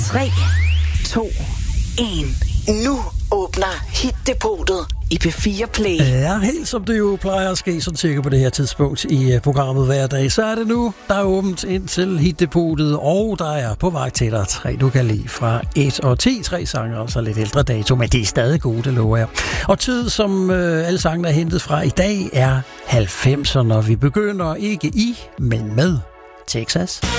3, 2, 1. Nu åbner Hit-depotet i P4 Play. Ja, helt som det jo plejer at ske sådan cirka på det her tidspunkt i programmet hver dag. Så er det nu, der er åbent ind til Hit-depotet, og der er på vej til dig 3, du kan lide fra 1 og 10. 3 sange, altså lidt ældre dato, men det er stadig gode, det lover jeg. Og tid, som alle sangene er hentet fra i dag, er 90'erne. Vi begynder ikke i, men med Texas.